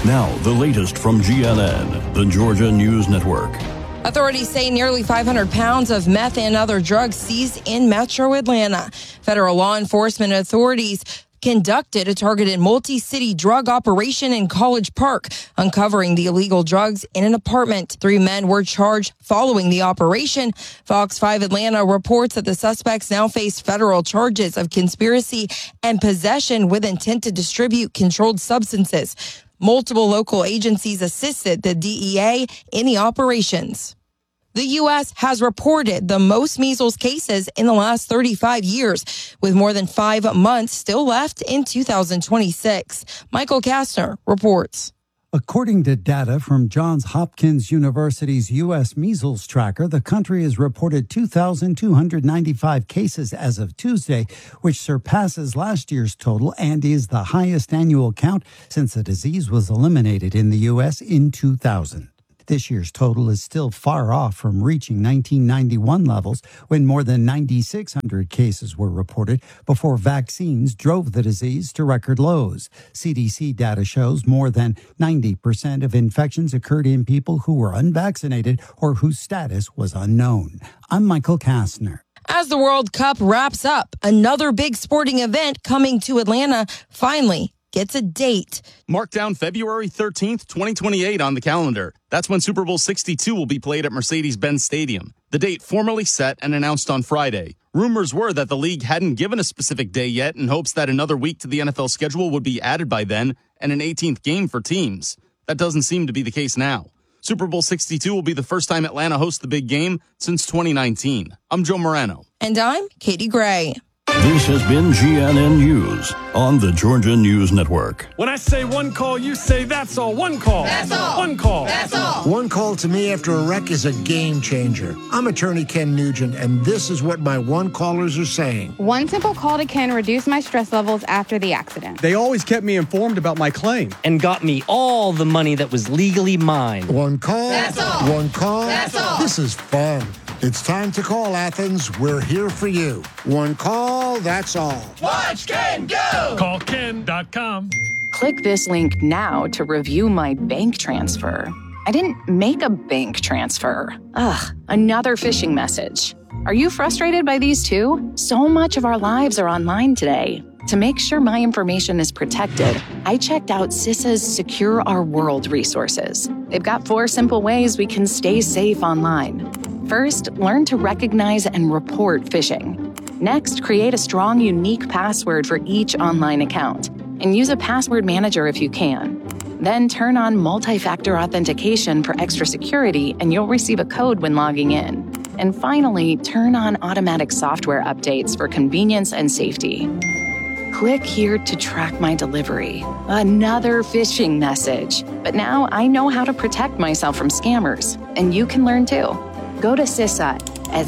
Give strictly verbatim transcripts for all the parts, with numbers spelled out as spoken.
Now, the latest from G N N, the Georgia News Network. Authorities say nearly five hundred pounds of meth and other drugs seized in metro Atlanta. Federal law enforcement authorities conducted a targeted multi-city drug operation in College Park, uncovering the illegal drugs in an apartment. Three men were charged following the operation. Fox five Atlanta reports that the suspects now face federal charges of conspiracy and possession with intent to distribute controlled substances. Multiple local agencies assisted the D E A in the operations. The U S has reported the most measles cases in the last thirty-five years, with more than five months still left in two thousand twenty-six. Michael Kastner reports. According to data from Johns Hopkins University's U S Measles Tracker, the country has reported two thousand two hundred ninety-five cases as of Tuesday, which surpasses last year's total and is the highest annual count since the disease was eliminated in the U S in two thousand. This year's total is still far off from reaching nineteen ninety-one levels, when more than nine thousand six hundred cases were reported before vaccines drove the disease to record lows. C D C data shows more than ninety percent of infections occurred in people who were unvaccinated or whose status was unknown. I'm Michael Kastner. As the World Cup wraps up, another big sporting event coming to Atlanta finally gets a date. Mark down February thirteenth, twenty twenty-eight on the calendar. That's when Super Bowl sixty-two will be played at Mercedes-Benz Stadium. The date formally set and announced on Friday. Rumors were that the league hadn't given a specific day yet in hopes that another week to the N F L schedule would be added by then and an eighteenth game for teams. That doesn't seem to be the case now. Super Bowl sixty-two will be the first time Atlanta hosts the big game since twenty nineteen. I'm Joe Morano. And I'm Katie Gray. This has been G N N News on the Georgia News Network. When I say one call, you say that's all. One call. That's all. One call. That's all. One call to me after a wreck is a game changer. I'm attorney Ken Nugent, and this is what my one callers are saying. One simple call to Ken reduced my stress levels after the accident. They always kept me informed about my claim. And got me all the money that was legally mine. One call. That's all. One call. That's all. This is fun. It's time to call, Athens. We're here for you. One call, that's all. Watch Ken go! Call Ken dot com. Click this link now to review my bank transfer. I didn't make a bank transfer. Ugh, another phishing message. Are you frustrated by these too? So much of our lives are online today. To make sure my information is protected, I checked out CISA's Secure Our World resources. They've got four simple ways we can stay safe online. First, learn to recognize and report phishing. Next, create a strong, unique password for each online account, and use a password manager if you can. Then turn on multi-factor authentication for extra security, and you'll receive a code when logging in. And finally, turn on automatic software updates for convenience and safety. Click here to track my delivery. Another phishing message. But now I know how to protect myself from scammers, and you can learn too. Go to CISA at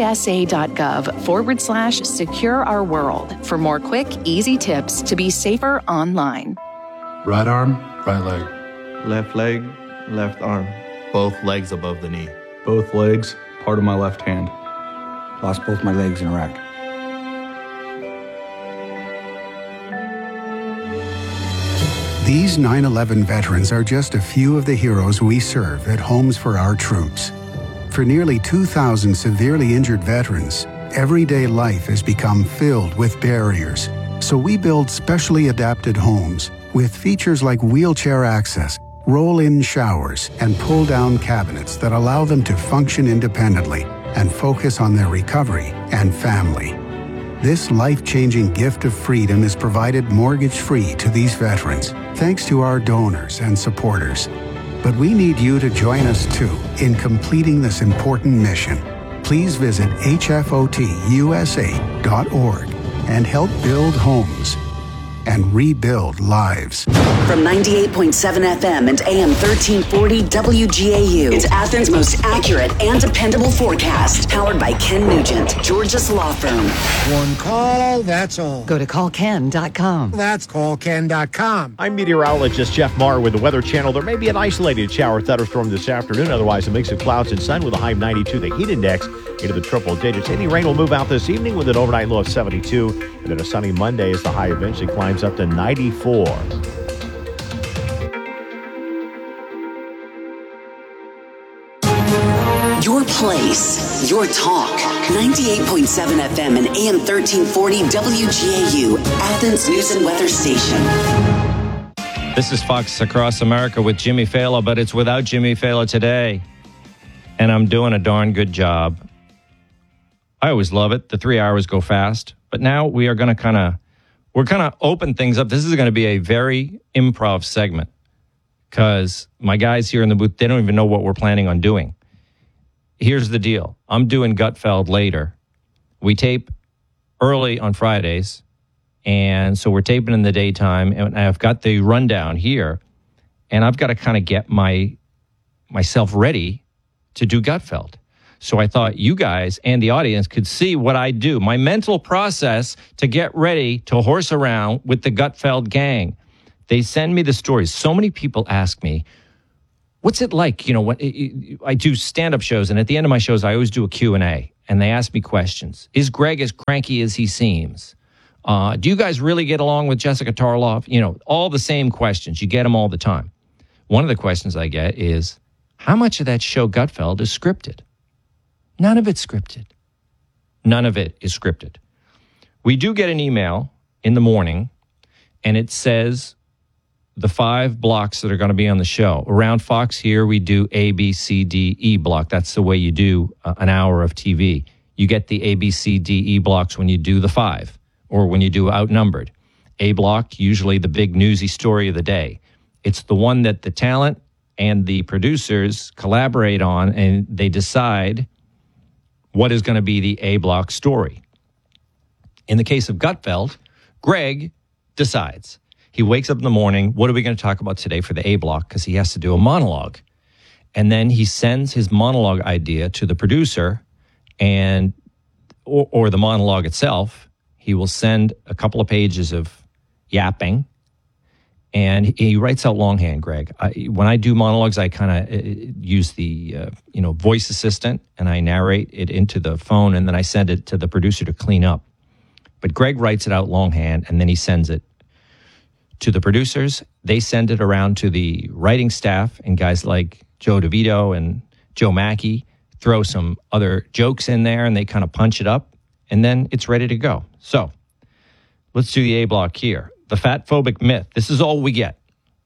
cisa.gov forward slash secure our world for more quick, easy tips to be safer online. Right arm, right leg. Left leg, left arm. Both legs above the knee. Both legs, part of my left hand. Lost both my legs in Iraq. These nine eleven veterans are just a few of the heroes we serve at Homes for Our Troops. For nearly two thousand severely injured veterans, everyday life has become filled with barriers. So we build specially adapted homes with features like wheelchair access, roll-in showers, and pull-down cabinets that allow them to function independently and focus on their recovery and family. This life-changing gift of freedom is provided mortgage-free to these veterans, thanks to our donors and supporters. But we need you to join us too in completing this important mission. Please visit H F O T U S A dot org and help build homes and rebuild lives. From ninety-eight point seven F M and A M thirteen forty W G A U, it's Athens' most accurate and dependable forecast. Powered by Ken Nugent, Georgia's law firm. One call, that's all. Go to call ken dot com. That's call ken dot com. I'm meteorologist Jeff Marr with the Weather Channel. There may be an isolated shower thunderstorm this afternoon. Otherwise, a mix of clouds and sun with a high of ninety-two. The heat index into the triple digits. Any rain will move out this evening with an overnight low of seventy-two. And then a sunny Monday as the high eventually climbs up to ninety-four. Your place, your talk. ninety-eight point seven F M and A M thirteen forty W G A U, Athens News and Weather Station. This is Fox Across America with Jimmy Fallon, but it's without Jimmy Fallon today. And I'm doing a darn good job. I always love it. The three hours go fast. But now we are going to kind of, we're kind of open things up. This is going to be a very improv segment because my guys here in the booth, they don't even know what we're planning on doing. Here's the deal. I'm doing Gutfeld later. We tape early on Fridays, and so we're taping in the daytime, and I've got the rundown here, and I've got to kind of get my myself ready to do Gutfeld. So I thought you guys and the audience could see what I do, my mental process to get ready to horse around with the Gutfeld gang. They send me the stories. So many people ask me, what's it like? You know, when I do stand-up shows, and at the end of my shows, I always do a Q and A, and they ask me questions. Is Greg as cranky as he seems? Uh, do you guys really get along with Jessica Tarloff? You know, all the same questions. You get them all the time. One of the questions I get is, how much of that show Gutfeld is scripted? None of it's scripted. None of it is scripted. We do get an email in the morning, and it says the five blocks that are going to be on the show. Around Fox here, we do A, B, C, D, E block. That's the way you do uh, an hour of T V. You get the A, B, C, D, E blocks when you do the five or when you do Outnumbered. A block, usually the big newsy story of the day. It's the one that the talent and the producers collaborate on, and they decide what is going to be the A block story. In the case of Gutfeld, Greg decides. He wakes up in the morning, what are we going to talk about today for the A block? Because he has to do a monologue. And then he sends his monologue idea to the producer, and or, or the monologue itself. He will send a couple of pages of yapping, and he, he writes out longhand, Greg. I, when I do monologues, I kind of uh, use the uh, you know voice assistant, and I narrate it into the phone, and then I send it to the producer to clean up. But Greg writes it out longhand, and then he sends it to the producers. They send it around to the writing staff, and guys like Joe DeVito and Joe Mackey throw some other jokes in there, and they kind of punch it up, and then it's ready to go. So let's do the A block here. The fat phobic myth. This is all we get.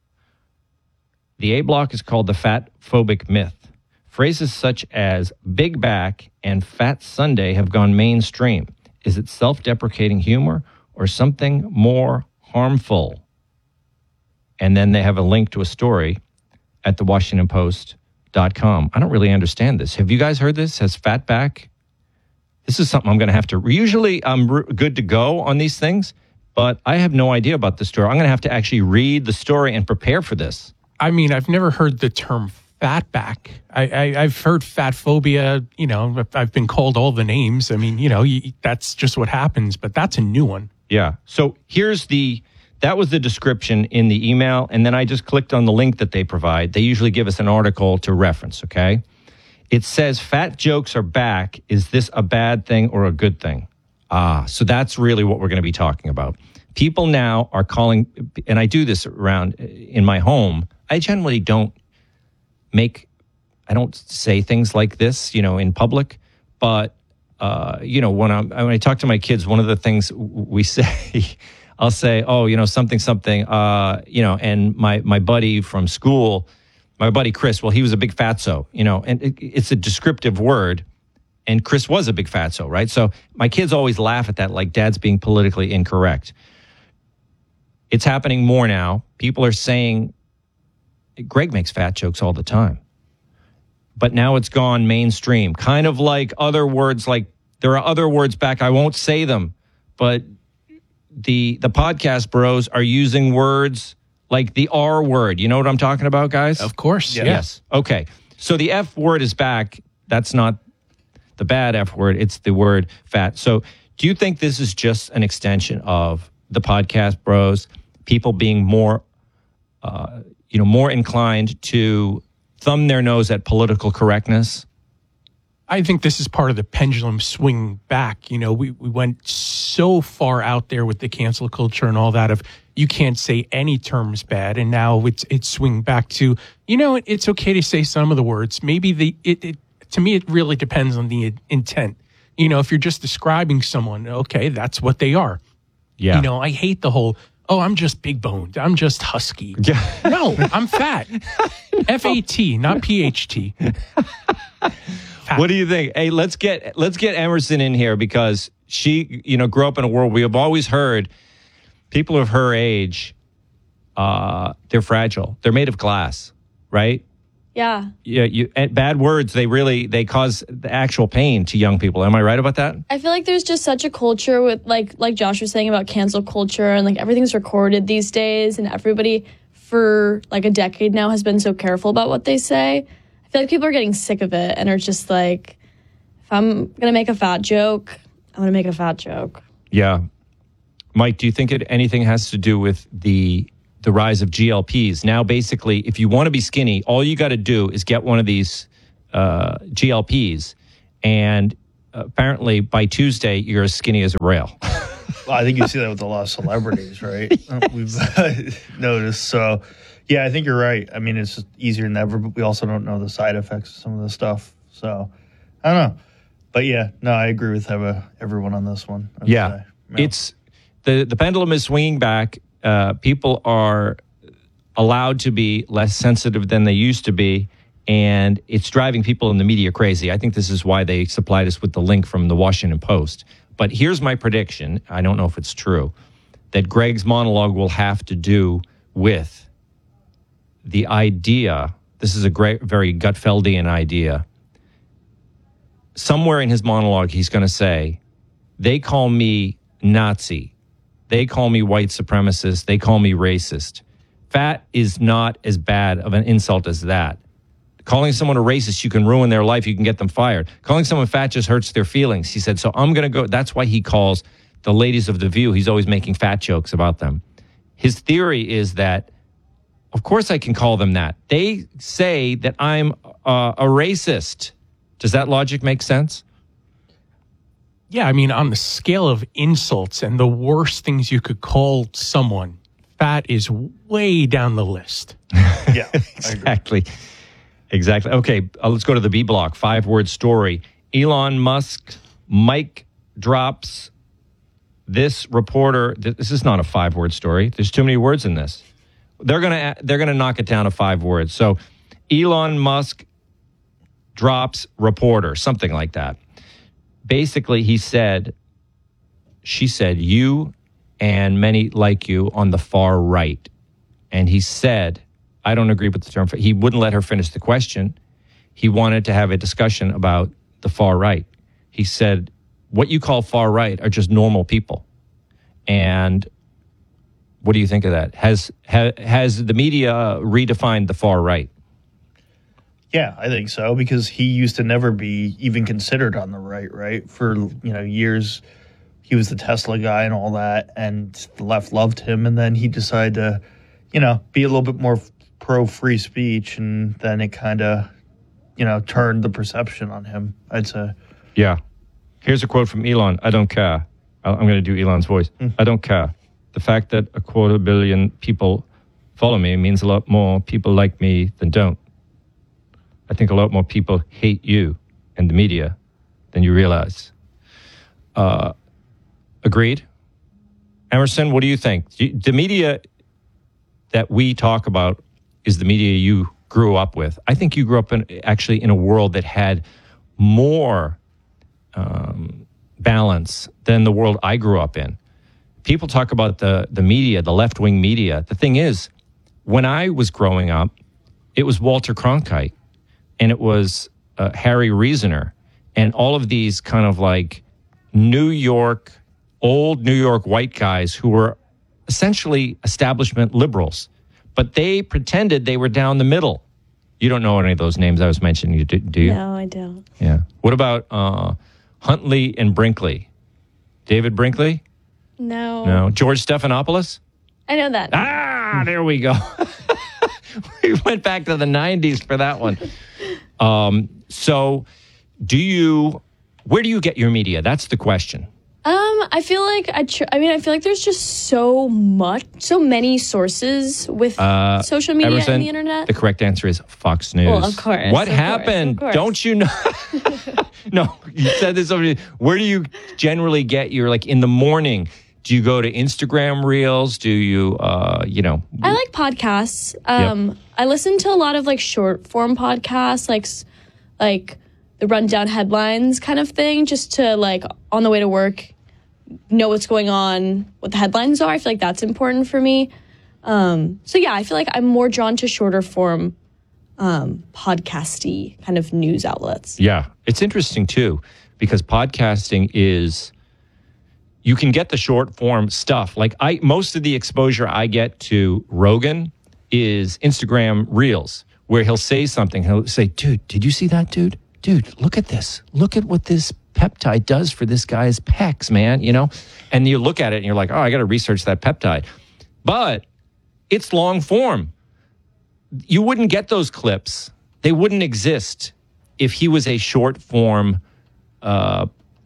The A block is called the fat phobic myth. Phrases such as big back and fat Sunday have gone mainstream. Is it self-deprecating humor or something more harmful? And then they have a link to a story at the washington post dot com. I don't really understand this. Have you guys heard this? Has fat back? This is something I'm going to have to... Usually I'm r- good to go on these things, but I have no idea about the story. I'm going to have to actually read the story and prepare for this. I mean, I've never heard the term fatback. I, I, I've heard fat phobia. You know, I've been called all the names. I mean, you know, you, that's just what happens, but that's a new one. Yeah. So here's the... That was the description in the email, and then I just clicked on the link that they provide. They usually give us an article to reference, okay? It says, fat jokes are back. Is this a bad thing or a good thing? Ah, so that's really what we're going to be talking about. People now are calling, and I do this around in my home. I generally don't make, I don't say things like this, you know, in public. But, uh, you know, when, I'm, when I talk to my kids, one of the things we say, I'll say, oh, you know, something, something, uh, you know, and my, my buddy from school, my buddy Chris, well, he was a big fatso, you know, and it, it's a descriptive word. And Chris was a big fatso, right? So my kids always laugh at that, like dad's being politically incorrect. It's happening more now. People are saying, Greg makes fat jokes all the time. But now it's gone mainstream, kind of like other words, like there are other words back. I won't say them, but the the podcast bros are using words like the R word. You know what I'm talking about, guys? Of course. Yeah. Yes. Okay. So the F word is back. That's not the bad F word. It's the word fat. So do you think this is just an extension of the podcast bros, people being more, uh, you know, more inclined to thumb their nose at political correctness? I think this is part of the pendulum swing back. You know, we, we went so far out there with the cancel culture and all that of you can't say any terms bad. And now it's it's swing back to, you know, it's okay to say some of the words. Maybe the it, it to me, it really depends on the intent. You know, if you're just describing someone, okay, that's what they are. Yeah. You know, I hate the whole, oh, I'm just big boned. I'm just husky. Yeah. No, I'm fat. F A T, not P H T. What do you think? Hey, let's get let's get Emerson in here because she, you know, grew up in a world we have always heard people of her age, uh, they're fragile. They're made of glass, right? Yeah. Yeah. You and bad words. They really they cause the actual pain to young people. Am I right about that? I feel like there's just such a culture with like like Josh was saying about cancel culture and like everything's recorded these days and everybody for like a decade now has been so careful about what they say. I feel like people are getting sick of it and are just like, if I'm gonna make a fat joke, I'm gonna make a fat joke. Yeah. Mike, do you think it anything has to do with the the rise of G L Ps? Now, basically, if you want to be skinny, all you got to do is get one of these uh, G L Ps, and apparently by Tuesday, you're as skinny as a rail. Well, I think you see that with a lot of celebrities, right? We've noticed. So, yeah, I think you're right. I mean, it's just easier than ever, but we also don't know the side effects of some of the stuff. So, I don't know. But, yeah, no, I agree with everyone on this one. Yeah, yeah. It's the, the pendulum is swinging back. Uh, people are allowed to be less sensitive than they used to be, and it's driving people in the media crazy. I think this is why they supplied us with the link from the Washington Post. But here's my prediction. I don't know if it's true, that Greg's monologue will have to do with the idea. This is a great, very Gutfeldian idea. Somewhere in his monologue, he's going to say, they call me Nazi. They call me white supremacist. They call me racist. Fat is not as bad of an insult as that. Calling someone a racist, you can ruin their life. You can get them fired. Calling someone fat just hurts their feelings. He said, so I'm going to go. That's why he calls the ladies of The View. He's always making fat jokes about them. His theory is that, of course I can call them that. They say that I'm uh, a racist. Does that logic make sense? Yeah, I mean, on the scale of insults and the worst things you could call someone, fat is way down the list. Yeah, exactly. Exactly. Okay, uh, let's go to the B block. Five-word story. Elon Musk, Mike drops this reporter. Th- this is not a five-word story. There's too many words in this. They're gonna they're gonna knock it down to five words. So, Elon Musk drops reporter, something like that. Basically, he said, she said, you and many like you on the far right. And he said, I don't agree with the term. He wouldn't let her finish the question. He wanted to have a discussion about the far right. He said, what you call far right are just normal people. And what do you think of that? Has ha, has the media redefined the far right? Yeah, I think so, because he used to never be even considered on the right, right? For, you know, years, he was the Tesla guy and all that, and the left loved him, and then he decided to, you know, be a little bit more pro-free speech, and then it kind of, you know, turned the perception on him, I'd say. Yeah. Here's a quote from Elon. I don't care. I'm going to do Elon's voice. Mm. I don't care. The fact that a quarter billion people follow me means a lot more people like me than don't. I think a lot more people hate you and the media than you realize. Uh, agreed? Emerson, what do you think? The media that we talk about is the media you grew up with. I think you grew up in actually in a world that had more um, balance than the world I grew up in. People talk about the, the media, the left-wing media. The thing is, when I was growing up, it was Walter Cronkite. And it was uh, Harry Reasoner and all of these kind of like New York, old New York white guys who were essentially establishment liberals. But they pretended they were down the middle. You don't know any of those names I was mentioning, do, do you? No, I don't. Yeah. What about uh, Huntley and Brinkley? David Brinkley? No. No. George Stephanopoulos? I know that. Ah, there we go. We went back to the nineties for that one. Um, so do you, where do you get your media? That's the question. Um, I feel like I. Tr- I mean, I feel like there's just so much, so many sources with Uh, social media Emerson, and the internet. The correct answer is Fox News. Well, of course. What of happened? Course, of course. Don't you know? No, you said this already. Where do you generally get your, like, in the morning? Do you go to Instagram Reels? Do you, uh, you know? I like podcasts. Um, yep. I listen to a lot of like short form podcasts, like like the rundown headlines kind of thing, just to like on the way to work, know what's going on, what the headlines are. I feel like that's important for me. Um, so yeah, I feel like I'm more drawn to shorter form, um, podcasty kind of news outlets. Yeah, it's interesting too, because podcasting is. You can get the short form stuff. Like I, most of the exposure I get to Rogan is Instagram Reels, where he'll say something. He'll say, dude, did you see that, dude? Dude, look at this. Look at what this peptide does for this guy's pecs, man, you know? And you look at it and you're like, oh, I got to research that peptide. But it's long form. You wouldn't get those clips. They wouldn't exist if he was a short form uh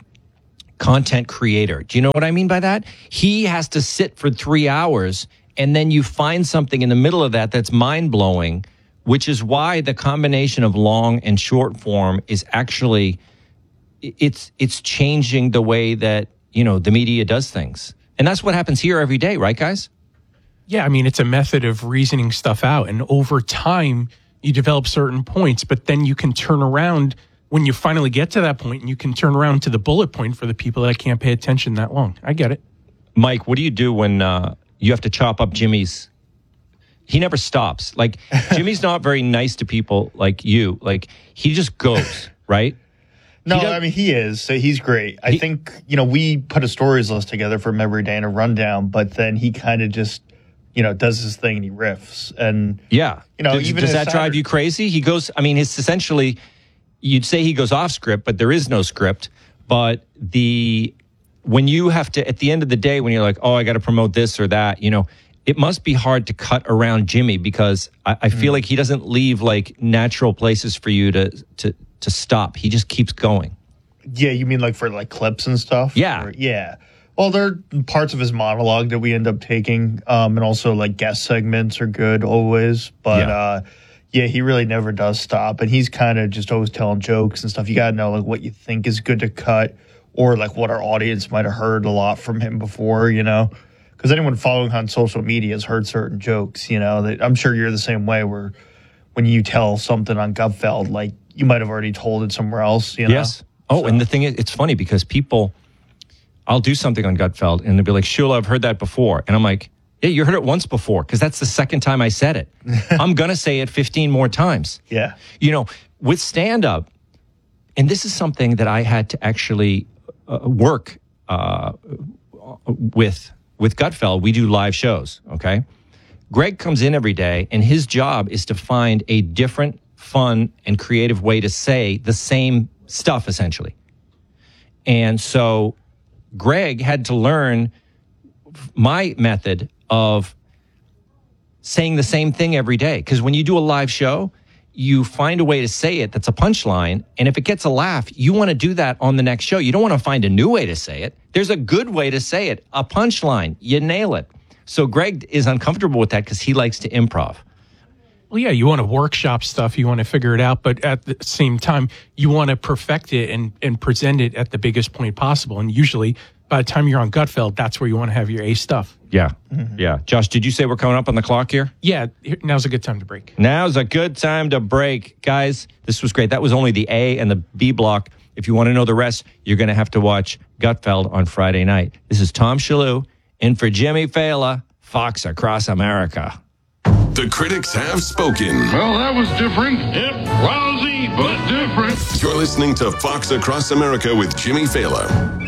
content creator. Do you know what I mean by that? He has to sit for three hours and then you find something in the middle of that that's mind-blowing, which is why the combination of long and short form is actually, it's it's changing the way that, you know, the media does things. And that's what happens here every day, right, guys? Yeah, I mean, it's a method of reasoning stuff out. And over time, you develop certain points, but then you can turn around when you finally get to that point, and you can turn around to the bullet point for the people that can't pay attention that long. I get it. Mike, what do you do when uh, you have to chop up Jimmy's? He never stops. Like, Jimmy's not very nice to people like you. Like, he just goes, right? No, I mean, he is. So he's great. I he, think, you know, we put a stories list together from every day in a rundown, but then he kind of just, you know, does his thing and he riffs. And, yeah. You know, does, even does that Saturday, drive you crazy? He goes, I mean, it's essentially... You'd say he goes off script, but there is no script. But the when you have to, at the end of the day, when you're like, oh, I got to promote this or that, you know, it must be hard to cut around Jimmy because I, I feel mm. like he doesn't leave like natural places for you to to to stop. He just keeps going. Yeah, you mean like for like clips and stuff? Yeah, or, yeah. Well, there are parts of his monologue that we end up taking, um, and also like guest segments are good always, but. Yeah. uh Yeah, he really never does stop, and he's kind of just always telling jokes and stuff. You got to know like what you think is good to cut, or like what our audience might have heard a lot from him before, you know. Because anyone following on social media has heard certain jokes, you know. That I'm sure you're the same way. Where when you tell something on Gutfeld, like you might have already told it somewhere else, you know. Yes. Oh, so. And the thing is, it's funny because people, I'll do something on Gutfeld, and they'll be like, "Shula, I've heard that before," and I'm like. Yeah, you heard it once before because that's the second time I said it. I'm going to say it fifteen more times. Yeah. You know, with stand-up, and this is something that I had to actually uh, work uh, with. With Gutfeld, we do live shows, okay? Greg comes in every day, and his job is to find a different, fun, and creative way to say the same stuff, essentially. And so Greg had to learn my method of saying the same thing every day. Because when you do a live show, you find a way to say it that's a punchline. And if it gets a laugh, you want to do that on the next show. You don't want to find a new way to say it. There's a good way to say it, a punchline. You nail it. So Greg is uncomfortable with that because he likes to improv. Well, yeah, you want to workshop stuff. You want to figure it out. But at the same time, you want to perfect it and, and present it at the biggest point possible. And usually, by the time you're on Gutfeld, that's where you want to have your A stuff. Yeah, mm-hmm. yeah. Josh, did you say we're coming up on the clock here? Yeah, now's a good time to break. Now's a good time to break. Guys, this was great. That was only the A and the B block. If you want to know the rest, you're going to have to watch Gutfeld on Friday night. This is Tom Shalhoub in for Jimmy Fallon, Fox Across America. The critics have spoken. Well, that was different. Yep, lousy, but different. You're listening to Fox Across America with Jimmy Fallon.